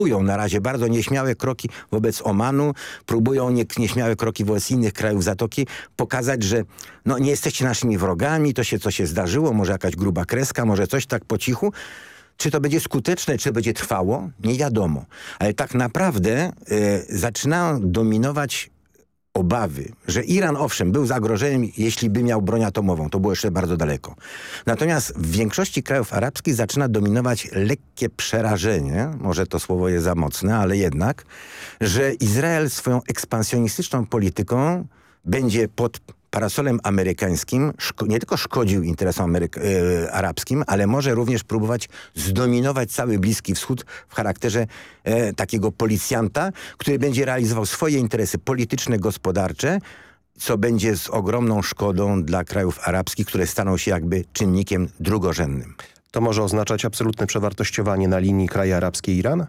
na razie bardzo nieśmiałe kroki wobec Omanu, próbują nieśmiałe kroki wobec innych krajów Zatoki, pokazać, że no, nie jesteście naszymi wrogami, to się coś się zdarzyło, może jakaś gruba kreska, może coś tak po cichu. Czy to będzie skuteczne, czy będzie trwało? Nie wiadomo. Ale tak naprawdę zaczynają dominować obawy, że Iran owszem był zagrożeniem, jeśli by miał broń atomową. To było jeszcze bardzo daleko. Natomiast w większości krajów arabskich zaczyna dominować lekkie przerażenie, może to słowo jest za mocne, ale jednak, że Izrael swoją ekspansjonistyczną polityką będzie pod parasolem amerykańskim nie tylko szkodził interesom arabskim, ale może również próbować zdominować cały Bliski Wschód w charakterze takiego policjanta, który będzie realizował swoje interesy polityczne, gospodarcze, co będzie z ogromną szkodą dla krajów arabskich, które staną się jakby czynnikiem drugorzędnym. To może oznaczać absolutne przewartościowanie na linii kraje arabskie Iran?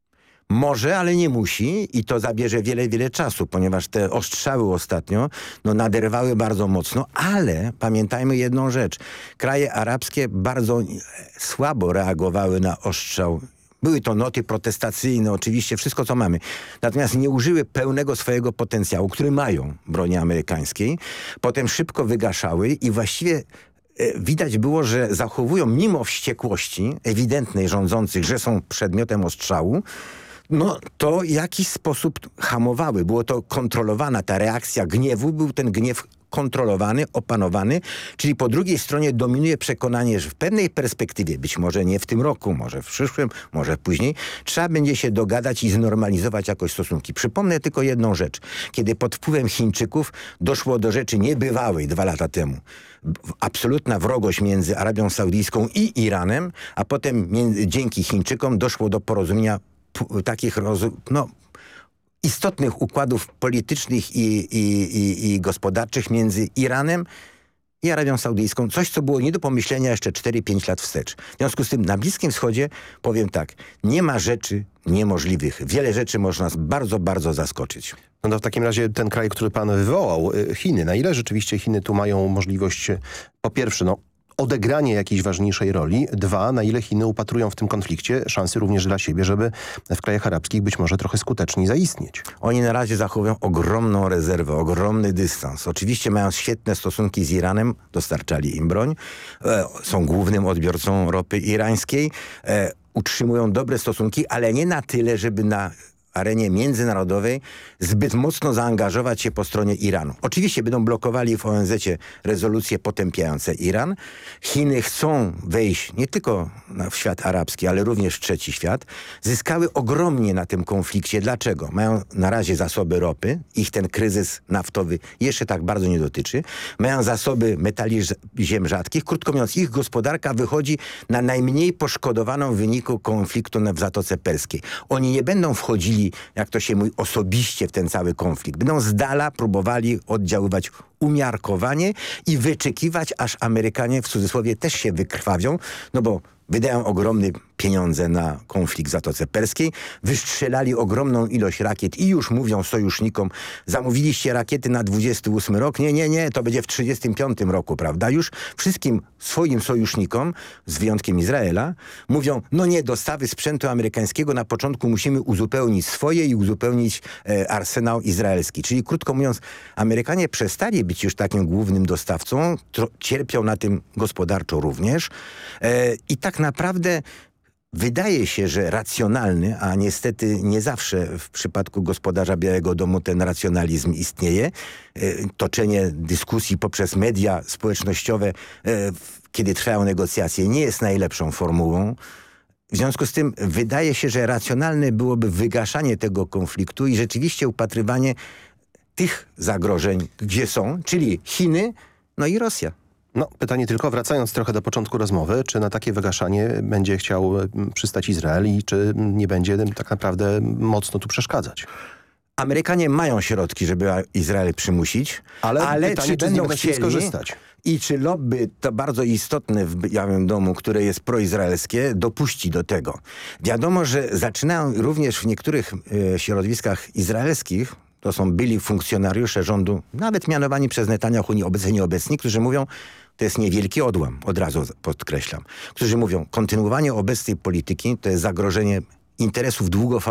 Może, ale nie musi i to zabierze wiele, wiele czasu, ponieważ te ostrzały ostatnio naderwały bardzo mocno, ale pamiętajmy jedną rzecz. Kraje arabskie bardzo słabo reagowały na ostrzał. Były to noty protestacyjne, oczywiście wszystko co mamy. Natomiast nie użyły pełnego swojego potencjału, który mają broni amerykańskiej. Potem szybko wygaszały i właściwie widać było, że zachowują mimo wściekłości ewidentnej rządzących, że są przedmiotem ostrzału, no to w jakiś sposób hamowały. Było to kontrolowana, ta reakcja gniewu, był ten gniew kontrolowany, opanowany, czyli po drugiej stronie dominuje przekonanie, że w pewnej perspektywie, być może nie w tym roku, może w przyszłym, może później, trzeba będzie się dogadać i znormalizować jakoś stosunki. Przypomnę tylko jedną rzecz. Kiedy pod wpływem Chińczyków doszło do rzeczy niebywałej 2 lata temu, absolutna wrogość między Arabią Saudyjską i Iranem, a potem dzięki Chińczykom doszło do porozumienia takich istotnych układów politycznych i gospodarczych między Iranem i Arabią Saudyjską. Coś, co było nie do pomyślenia jeszcze 4-5 lat wstecz. W związku z tym na Bliskim Wschodzie, powiem tak, nie ma rzeczy niemożliwych. Wiele rzeczy może nas bardzo, bardzo zaskoczyć. No to w takim razie ten kraj, który pan wywołał, Chiny. Na ile rzeczywiście Chiny tu mają możliwość, po pierwsze, odegranie jakiejś ważniejszej roli. 2, na ile Chiny upatrują w tym konflikcie szansy również dla siebie, żeby w krajach arabskich być może trochę skuteczniej zaistnieć. Oni na razie zachowują ogromną rezerwę, ogromny dystans. Oczywiście mają świetne stosunki z Iranem, dostarczali im broń, są głównym odbiorcą ropy irańskiej, utrzymują dobre stosunki, ale nie na tyle, żeby na arenie międzynarodowej zbyt mocno zaangażować się po stronie Iranu. Oczywiście będą blokowali w ONZ-cie rezolucje potępiające Iran. Chiny chcą wejść nie tylko w świat arabski, ale również w trzeci świat. Zyskały ogromnie na tym konflikcie. Dlaczego? Mają na razie zasoby ropy. Ich ten kryzys naftowy jeszcze tak bardzo nie dotyczy. Mają zasoby metali ziem rzadkich. Krótko mówiąc, ich gospodarka wychodzi na najmniej poszkodowaną w wyniku konfliktu w Zatoce Perskiej. Oni nie będą wchodzili, jak to się mówi, osobiście w ten cały konflikt. Będą z dala próbowali oddziaływać umiarkowanie i wyczekiwać, aż Amerykanie w cudzysłowie też się wykrwawią, no bo wydają ogromne pieniądze na konflikt w Zatoce Perskiej, wystrzelali ogromną ilość rakiet i już mówią sojusznikom, zamówiliście rakiety na 28 rok, nie, to będzie w 35 roku, prawda? Już wszystkim swoim sojusznikom, z wyjątkiem Izraela, mówią, no nie, dostawy sprzętu amerykańskiego na początku musimy uzupełnić swoje i uzupełnić arsenał izraelski. Czyli krótko mówiąc, Amerykanie przestali być już takim głównym dostawcą, cierpią na tym gospodarczo również i tak naprawdę wydaje się, że racjonalny, a niestety nie zawsze w przypadku gospodarza Białego Domu ten racjonalizm istnieje. Toczenie dyskusji poprzez media społecznościowe, kiedy trwają negocjacje, nie jest najlepszą formułą. W związku z tym wydaje się, że racjonalne byłoby wygaszanie tego konfliktu i rzeczywiście upatrywanie tych zagrożeń, gdzie są, czyli Chiny, no i Rosja. No, pytanie tylko, wracając trochę do początku rozmowy, czy na takie wygaszanie będzie chciał przystać Izrael i czy nie będzie tak naprawdę mocno tu przeszkadzać? Amerykanie mają środki, żeby Izrael przymusić, ale pytanie, czy będą chcieli skorzystać? I czy lobby, to bardzo istotne w Białym Domu, które jest proizraelskie, dopuści do tego? Wiadomo, że zaczynają również w niektórych środowiskach izraelskich, to są byli funkcjonariusze rządu, nawet mianowani przez Netanyahu, obecni, nieobecni, którzy mówią, to jest niewielki odłam, od razu podkreślam, którzy mówią, kontynuowanie obecnej polityki to jest zagrożenie interesów długofalowych